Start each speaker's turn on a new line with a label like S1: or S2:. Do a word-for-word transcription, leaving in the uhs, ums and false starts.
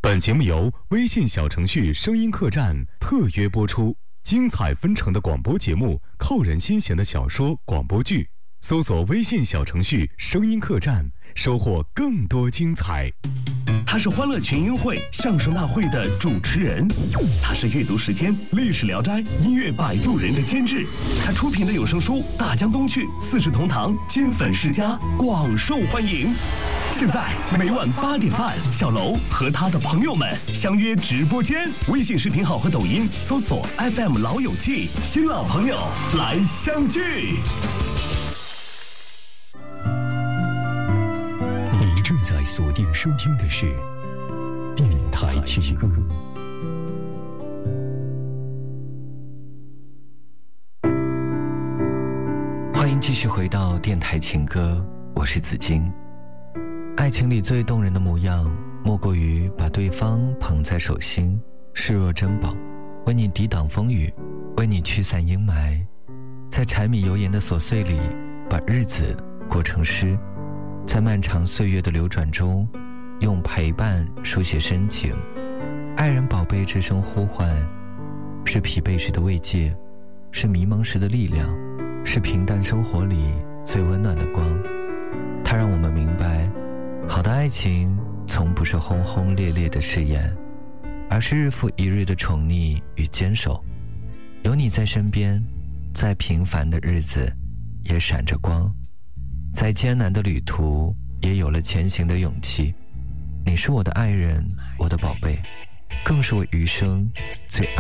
S1: 本节目由微信小程序声音客栈特约播出，精彩纷呈的广播节目，扣人心弦的小说、广播剧，搜索微信小程序声音客栈，收获更多精彩。
S2: 他是欢乐群英会相声大会的主持人，他是阅读时间历史聊斋音乐摆渡人的监制，他出品的有声书《大江东去》《四世同堂》金粉世家广受欢迎。现在每晚八点半，小楼和他的朋友们相约直播间，微信视频号和抖音搜索 F M 老友记，新老朋友来相聚。
S3: 你正在锁定收听的是电台情歌。
S4: 欢迎继续回到电台情歌，我是子金。爱情里最动人的模样，莫过于把对方捧在手心，视若珍宝，为你抵挡风雨，为你驱散阴霾，在柴米油盐的琐碎里，把日子过成诗，在漫长岁月的流转中，用陪伴书写深情。爱人宝贝之声呼唤，是疲惫时的慰藉，是迷茫时的力量，是平淡生活里最温暖的光。它让我们明白，好的爱情从不是轰轰烈烈的誓言，而是日复一日的宠溺与坚守。有你在身边，再平凡的日子也闪着光，再艰难的旅途也有了前行的勇气。你是我的爱人，我的宝贝，更是我余生最